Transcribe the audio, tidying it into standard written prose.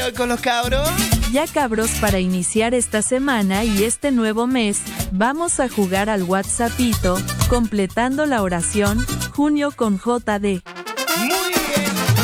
con los cabros. Ya cabros, para iniciar esta semana y este nuevo mes, vamos a jugar al WhatsAppito, completando la oración, junio con JD.